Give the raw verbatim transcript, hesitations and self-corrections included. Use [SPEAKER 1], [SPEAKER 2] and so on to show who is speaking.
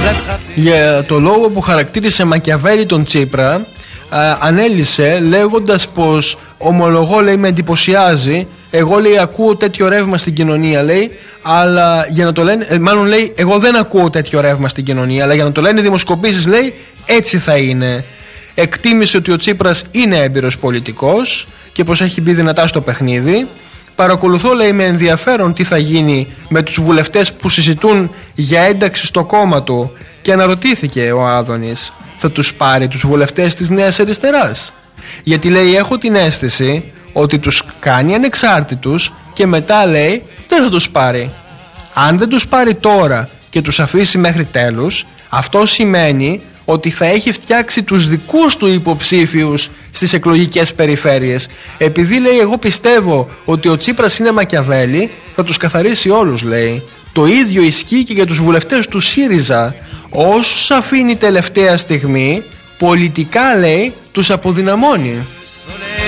[SPEAKER 1] Για το λόγο που χαρακτήρισε Μακιαβέλη τον Τσίπρα, α, ανέλησε λέγοντας πως ομολογώ, λέει, με εντυπωσιάζει, εγώ, λέει, ακούω τέτοιο ρεύμα στην κοινωνία, λέει, αλλά για να το λένε, ε, μάλλον λέει, εγώ δεν ακούω τέτοιο ρεύμα στην κοινωνία, αλλά για να το λένε οι δημοσκοπήσεις, λέει, έτσι θα είναι. Εκτίμησε ότι ο Τσίπρας είναι έμπειρος πολιτικός και πως έχει μπει δυνατά στο παιχνίδι. Παρακολουθώ, λέει, με ενδιαφέρον τι θα γίνει με τους βουλευτές που συζητούν για ένταξη στο κόμμα του, και αναρωτήθηκε ο Άδωνης, θα τους πάρει τους βουλευτές της Νέας Αριστεράς? Γιατί, λέει, έχω την αίσθηση ότι τους κάνει ανεξάρτητους και μετά, λέει, δεν θα τους πάρει. Αν δεν τους πάρει τώρα και τους αφήσει μέχρι τέλους, αυτό σημαίνει ότι θα έχει φτιάξει τους δικούς του υποψήφιους στις εκλογικές περιφέρειες. Επειδή, λέει, εγώ πιστεύω ότι ο Τσίπρας είναι Μακιαβέλη, θα τους καθαρίσει όλους, λέει. Το ίδιο ισχύει και για τους βουλευτές του ΣΥΡΙΖΑ. Όσους αφήνει τελευταία στιγμή, πολιτικά, λέει, τους αποδυναμώνει.